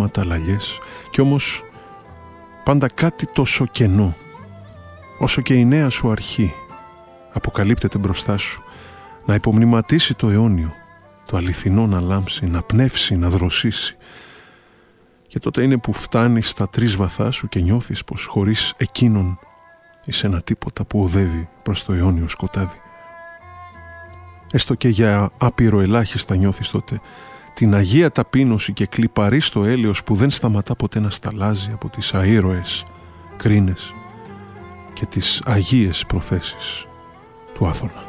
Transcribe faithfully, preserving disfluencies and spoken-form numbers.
κύματα, λαλιές, κι όμως πάντα κάτι τόσο κενό, όσο και η νέα σου αρχή αποκαλύπτεται μπροστά σου, να υπομνηματίσει το αιώνιο, το αληθινό να λάμψει, να πνεύσει, να δροσίσει. Και τότε είναι που φτάνεις στα τρεις βαθά σου και νιώθεις πως χωρίς εκείνον είσαι ένα τίποτα που οδεύει προς το αιώνιο σκοτάδι. Έστω και για άπειρο ελάχιστα νιώθεις τότε την αγία ταπείνωση και κλιπαρεί στο έλεος που δεν σταματά ποτέ να σταλάζει από τις αήρωες κρίνες και τις αγίες προθέσεις του Άθωνα.